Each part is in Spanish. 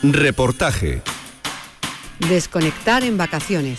Reportaje. Desconectar en vacaciones.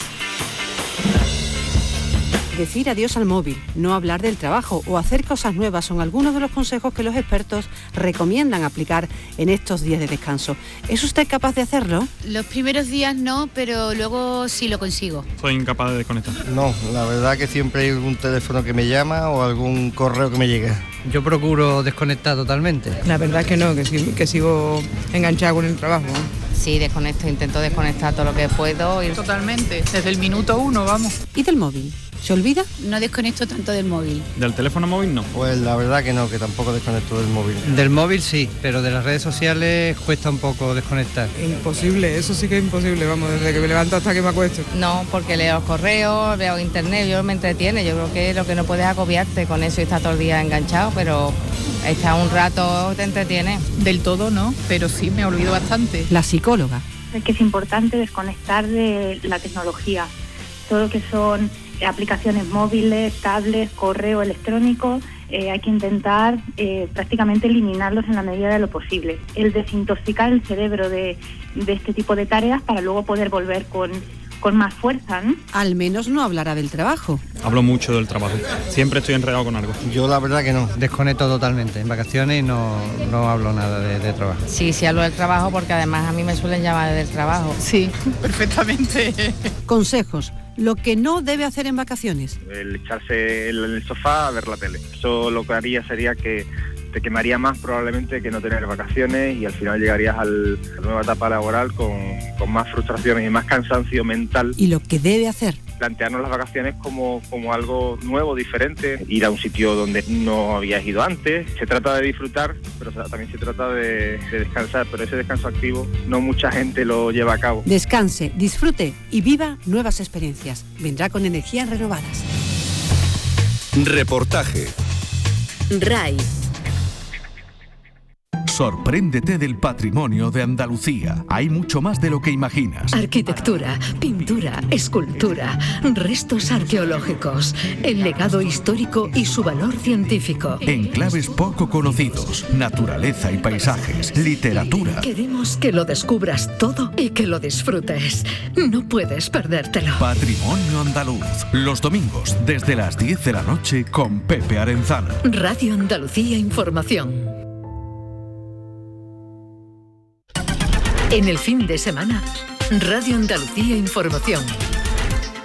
Decir adiós al móvil, no hablar del trabajo o hacer cosas nuevas son algunos de los consejos que los expertos recomiendan aplicar en estos días de descanso. ¿Es usted capaz de hacerlo? Los primeros días no, pero luego sí lo consigo. Soy incapaz de desconectar. No, la verdad que siempre hay algún teléfono que me llama o algún correo que me llega. Yo procuro desconectar totalmente. La verdad es que no, que sigo enganchado con el trabajo. Sí, desconecto, intento desconectar todo lo que puedo. Totalmente, desde el minuto 1, vamos. ¿Y del móvil? ¿Se olvida? No desconecto tanto del móvil. ¿Del teléfono móvil no? Pues la verdad que no, que tampoco desconecto del móvil. Del móvil sí, pero de las redes sociales cuesta un poco desconectar. Imposible, eso sí que es imposible, vamos, desde que me levanto hasta que me acuesto. No, porque leo correos, veo internet, yo me entretiene. Yo creo que lo que no puedes es agobiarte con eso y estar todo el día enganchado, pero estar un rato te entretiene. Del todo no, pero sí me olvido bastante. La psicóloga. Es que es importante desconectar de la tecnología, todo lo que son aplicaciones móviles, tablets, correo electrónico, hay que intentar prácticamente eliminarlos en la medida de lo posible. El desintoxicar el cerebro de este tipo de tareas para luego poder volver con más fuerza, ¿no? Al menos no hablará del trabajo. Hablo mucho del trabajo. Siempre estoy enredado con algo. Yo la verdad que no. Desconecto totalmente. En vacaciones no hablo nada de trabajo. Sí, hablo del trabajo porque además a mí me suelen llamar del trabajo. Sí, perfectamente. Consejos. Lo que no debe hacer en vacaciones. El echarse en el sofá a ver la tele. Eso lo que haría sería que te quemaría más probablemente que no tener vacaciones y al final llegarías a la nueva etapa laboral con más frustraciones y más cansancio mental. ¿Y lo que debe hacer? Plantearnos las vacaciones como algo nuevo, diferente, ir a un sitio donde no habías ido antes. Se trata de disfrutar, pero también se trata de descansar, pero ese descanso activo no mucha gente lo lleva a cabo. Descanse, disfrute y viva nuevas experiencias. Vendrá con energías renovadas. Reportaje. RAI. Sorpréndete del patrimonio de Andalucía. Hay mucho más de lo que imaginas. Arquitectura, pintura, escultura, restos arqueológicos, el legado histórico y su valor científico. Enclaves poco conocidos, naturaleza y paisajes, literatura. Queremos que lo descubras todo y que lo disfrutes. No puedes perdértelo. Patrimonio andaluz. Los domingos desde las 10 de la noche con Pepe Arenzana. Radio Andalucía Información. En el fin de semana, Radio Andalucía Información.